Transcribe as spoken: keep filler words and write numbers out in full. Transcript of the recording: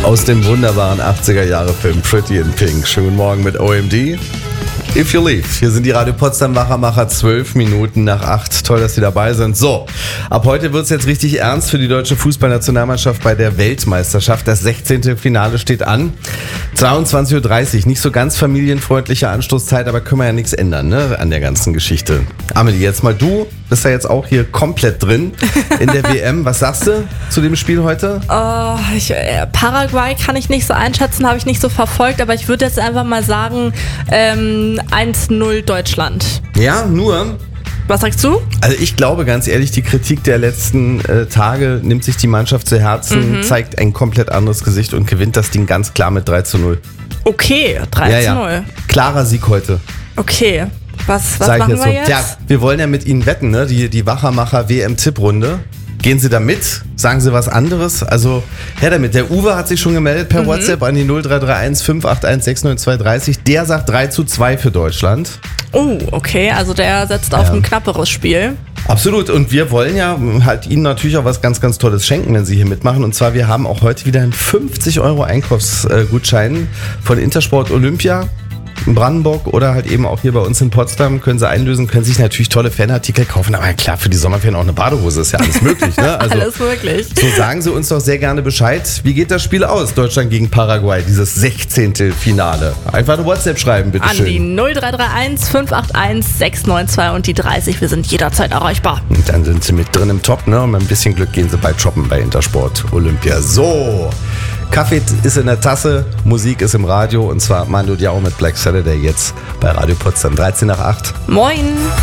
Aus dem wunderbaren achtziger-Jahre-Film Pretty in Pink. Schönen guten Morgen mit O M D. If you leave. Hier sind die Radio Potsdam Wachermacher, zwölf Minuten nach acht. Toll, dass Sie dabei sind. So, ab heute wird es jetzt richtig ernst für die deutsche Fußballnationalmannschaft bei der Weltmeisterschaft. Das sechzehnte Finale steht an. zweiundzwanzig Uhr dreißig. Nicht so ganz familienfreundliche Anstoßzeit, aber können wir ja nichts ändern, ne, an der ganzen Geschichte. Amelie, jetzt mal du. Bist ja jetzt auch hier komplett drin in der W M. Was sagst du zu dem Spiel heute? Oh, ich, äh, Paraguay kann ich nicht so einschätzen, habe ich nicht so verfolgt, aber ich würde jetzt einfach mal sagen, ähm, eins null Deutschland. Ja, nur... Was sagst du? Also ich glaube ganz ehrlich, die Kritik der letzten äh, Tage nimmt sich die Mannschaft zu Herzen, mhm. zeigt ein komplett anderes Gesicht und gewinnt das Ding ganz klar mit drei zu null. Okay, drei zu null. Ja, ja. Klarer Sieg heute. Okay. Was, was Sag machen ich jetzt wir so. jetzt? Ja, wir wollen ja mit Ihnen wetten, ne? Die, die Wachermacher W M-Tipprunde. Gehen Sie da mit? Sagen Sie was anderes? Also, her damit. Der Uwe hat sich schon gemeldet per mhm. WhatsApp an die null drei drei eins fünf acht eins sechs neun zwei drei null. Der sagt drei zu zwei für Deutschland. Oh, okay. Also der setzt auf ja. ein knapperes Spiel. Absolut. Und wir wollen ja halt Ihnen natürlich auch was ganz, ganz Tolles schenken, wenn Sie hier mitmachen. Und zwar, wir haben auch heute wieder einen fünfzig Euro Einkaufsgutschein von Intersport Olympia in Brandenburg oder halt eben auch hier bei uns in Potsdam. Können Sie einlösen, können sich natürlich tolle Fanartikel kaufen. Aber klar, für die Sommerferien auch eine Badehose ist ja alles möglich. Ne? Also, alles möglich. So sagen Sie uns doch sehr gerne Bescheid. Wie geht das Spiel aus? Deutschland gegen Paraguay, dieses sechzehnte Finale. Einfach eine WhatsApp schreiben, bitte An schön. die null drei drei eins fünf acht eins sechs neun zwei und die dreißig. Wir sind jederzeit erreichbar. Und dann sind Sie mit drin im Top, ne? Und mit ein bisschen Glück gehen Sie bald shoppen bei Intersport Olympia. So, Kaffee ist in der Tasse, Musik ist im Radio und zwar Mando Diao mit Black Saturday jetzt bei Radio Potsdam dreizehn nach acht. Moin!